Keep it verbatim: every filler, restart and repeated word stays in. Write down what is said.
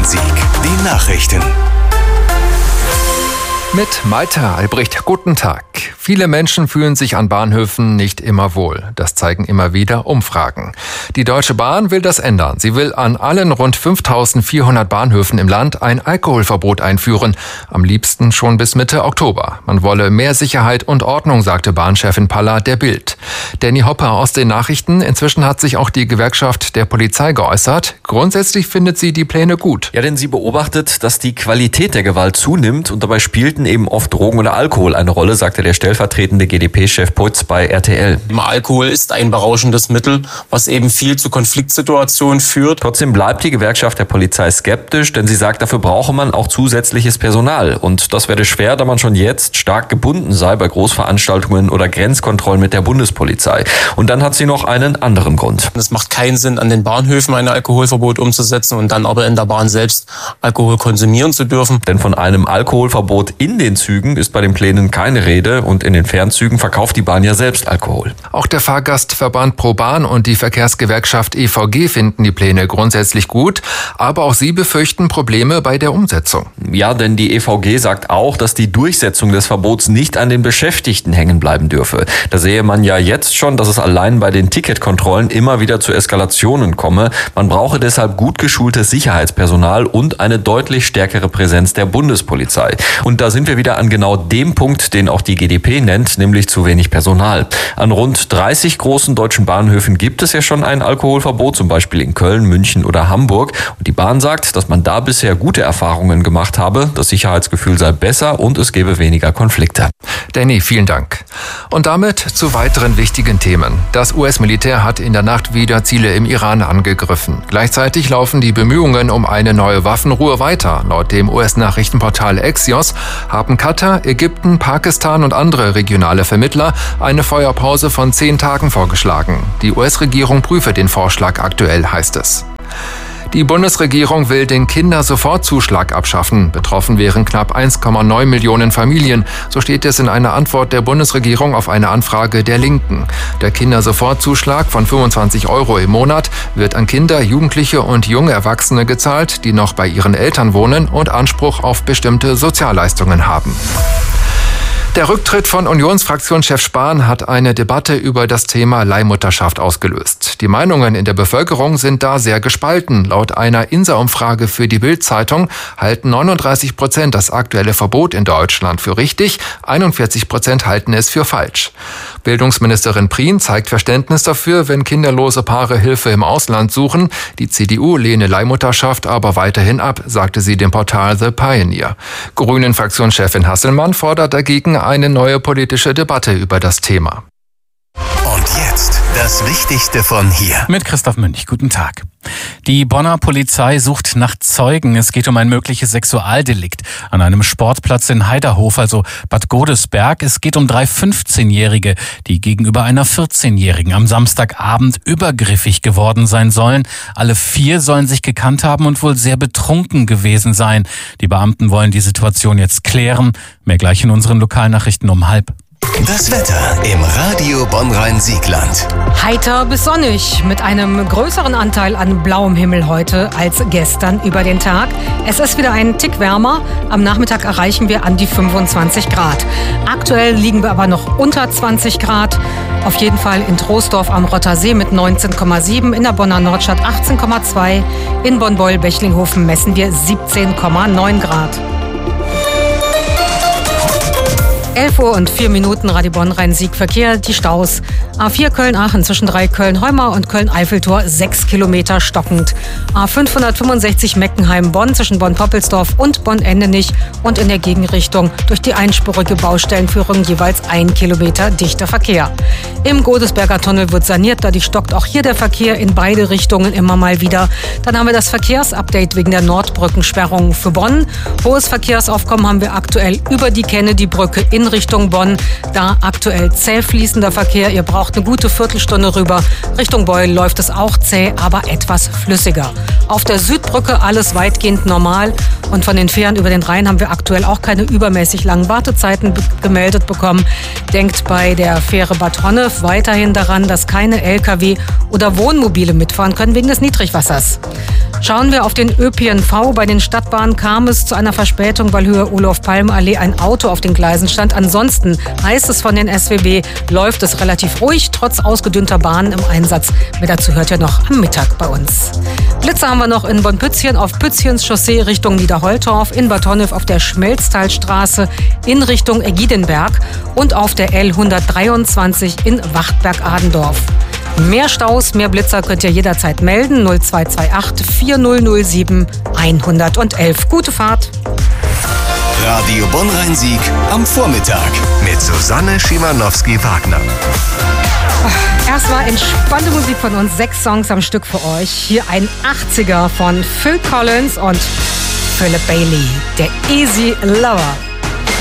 Rhein-Sieg. Die Nachrichten. Mit Malte Albrecht, guten Tag. Viele Menschen fühlen sich an Bahnhöfen nicht immer wohl. Das zeigen immer wieder Umfragen. Die Deutsche Bahn will das ändern. Sie will an allen rund fünftausendvierhundert Bahnhöfen im Land ein Alkoholverbot einführen. Am liebsten schon bis Mitte Oktober. Man wolle mehr Sicherheit und Ordnung, sagte Bahnchefin Paller der Bild. Danny Hopper aus den Nachrichten. Inzwischen hat sich auch die Gewerkschaft der Polizei geäußert. Grundsätzlich findet sie die Pläne gut. Ja, denn sie beobachtet, dass die Qualität der Gewalt zunimmt und dabei spielten eben oft Drogen oder Alkohol eine Rolle, sagte der stellvertretende G d P-Chef Putz bei R T L. Alkohol ist ein berauschendes Mittel, was eben viel zu Konfliktsituationen führt. Trotzdem bleibt die Gewerkschaft der Polizei skeptisch, denn sie sagt, dafür brauche man auch zusätzliches Personal. Und das werde schwer, da man schon jetzt stark gebunden sei bei Großveranstaltungen oder Grenzkontrollen mit der Bundespolizei. Und dann hat sie noch einen anderen Grund. Es macht keinen Sinn, an den Bahnhöfen ein Alkoholverbot umzusetzen und dann aber in der Bahn selbst Alkohol konsumieren zu dürfen. Denn von einem Alkoholverbot in den Zügen ist bei den Plänen keine Rede und in den Fernzügen verkauft die Bahn ja selbst Alkohol. Auch der Fahrgastverband ProBahn und die Verkehrsgewerkschaft E V G finden die Pläne grundsätzlich gut, aber auch sie befürchten Probleme bei der Umsetzung. Ja, denn die E V G sagt auch, dass die Durchsetzung des Verbots nicht an den Beschäftigten hängen bleiben dürfe. Da sehe man ja jetzt schon, dass es allein bei den Ticketkontrollen immer wieder zu Eskalationen komme. Man brauche deshalb gut geschultes Sicherheitspersonal und eine deutlich stärkere Präsenz der Bundespolizei. Und da sind wir wieder an genau dem Punkt, den auch die G d P nennt, nämlich zu wenig Personal. An rund dreißig großen deutschen Bahnhöfen gibt es ja schon ein Alkoholverbot, zum Beispiel in Köln, München oder Hamburg. Und die Bahn sagt, dass man da bisher gute Erfahrungen gemacht habe. Das Sicherheitsgefühl sei besser und es gebe weniger Konflikte. Danny, vielen Dank. Und damit zu weiteren wichtigen Themen. Das U S-Militär hat in der Nacht wieder Ziele im Iran angegriffen. Gleichzeitig laufen die Bemühungen um eine neue Waffenruhe weiter. Laut dem U S-Nachrichtenportal Axios haben Katar, Ägypten, Pakistan und andere regionale Vermittler eine Feuerpause von zehn Tagen vorgeschlagen. Die U S-Regierung prüfe den Vorschlag aktuell, heißt es. Die Bundesregierung will den Kindersofortzuschlag abschaffen. Betroffen wären knapp eins Komma neun Millionen Familien. So steht es in einer Antwort der Bundesregierung auf eine Anfrage der Linken. Der Kindersofortzuschlag von fünfundzwanzig Euro im Monat wird an Kinder, Jugendliche und junge Erwachsene gezahlt, die noch bei ihren Eltern wohnen und Anspruch auf bestimmte Sozialleistungen haben. Der Rücktritt von Unionsfraktionschef Spahn hat eine Debatte über das Thema Leihmutterschaft ausgelöst. Die Meinungen in der Bevölkerung sind da sehr gespalten. Laut einer INSA-Umfrage für die Bild-Zeitung halten neununddreißig Prozent das aktuelle Verbot in Deutschland für richtig, einundvierzig Prozent halten es für falsch. Bildungsministerin Prien zeigt Verständnis dafür, wenn kinderlose Paare Hilfe im Ausland suchen. Die C D U lehne Leihmutterschaft aber weiterhin ab, sagte sie dem Portal The Pioneer. Grünen-Fraktionschefin Hasselmann fordert dagegen eine neue politische Debatte über das Thema. Und jetzt das Wichtigste von hier. Mit Christoph Münch. Guten Tag. Die Bonner Polizei sucht nach Zeugen. Es geht um ein mögliches Sexualdelikt an einem Sportplatz in Heiderhof, also Bad Godesberg. Es geht um drei fünfzehnjährige, die gegenüber einer vierzehnjährigen am Samstagabend übergriffig geworden sein sollen. Alle vier sollen sich gekannt haben und wohl sehr betrunken gewesen sein. Die Beamten wollen die Situation jetzt klären. Mehr gleich in unseren Lokalnachrichten um halb. Das Wetter im Radio Bonn-Rhein-Siegland. Heiter bis sonnig mit einem größeren Anteil an blauem Himmel heute als gestern über den Tag. Es ist wieder ein Tick wärmer. Am Nachmittag erreichen wir an die fünfundzwanzig Grad. Aktuell liegen wir aber noch unter zwanzig Grad. Auf jeden Fall in Troisdorf am Rottersee mit neunzehn Komma sieben, in der Bonner Nordstadt achtzehn Komma zwei, in Bonn-Beul-Bechlinghofen messen wir siebzehn Komma neun Grad. elf Uhr und vier Minuten, Radio Bonn-Rhein-Sieg-Verkehr, die Staus. A vier Köln-Aachen zwischen drei Köln-Heumar und Köln-Eiffeltor, sechs Kilometer stockend. A fünfhundertfünfundsechzig Meckenheim-Bonn zwischen Bonn-Poppelsdorf und Bonn-Endenich und in der Gegenrichtung durch die einspurige Baustellenführung jeweils ein Kilometer dichter Verkehr. Im Godesberger Tunnel wird saniert, dadurch stockt auch hier der Verkehr in beide Richtungen immer mal wieder. Dann haben wir das Verkehrsupdate wegen der Nordbrückensperrung für Bonn. Hohes Verkehrsaufkommen haben wir aktuell über die Kennedy-Brücke in Richtung Bonn. Da aktuell zäh fließender Verkehr. Ihr braucht eine gute Viertelstunde rüber. Richtung Beul läuft es auch zäh, aber etwas flüssiger. Auf der Südbrücke alles weitgehend normal. Und von den Fähren über den Rhein haben wir aktuell auch keine übermäßig langen Wartezeiten be- gemeldet bekommen. Denkt bei der Fähre Bad Honnef weiterhin daran, dass keine L K W oder Wohnmobile mitfahren können wegen des Niedrigwassers. Schauen wir auf den Ö P N V. Bei den Stadtbahnen kam es zu einer Verspätung, weil Höhe Olof-Palme-Allee ein Auto auf den Gleisen stand. Ansonsten heißt es von den S W B, läuft es relativ ruhig, trotz ausgedünnter Bahnen im Einsatz. Mehr dazu hört ihr noch am Mittag bei uns. Blitze haben wir noch in Bonn-Pützchen auf Pützchens Chaussee Richtung Niederholtorf, in Bad Honnef auf der Schmelztalstraße in Richtung Eggidenberg und auf der L hundertdreiundzwanzig in Wachtberg-Adendorf. Mehr Staus, mehr Blitzer könnt ihr jederzeit melden. null zwei zwei acht vier null null sieben eins eins eins. Gute Fahrt. Radio Bonn-Rhein-Sieg am Vormittag mit Susanne Schimanowski-Wagner. Erst war entspannte Musik von uns, sechs Songs am Stück für euch. Hier ein achtziger von Phil Collins und Philip Bailey, der Easy Lover.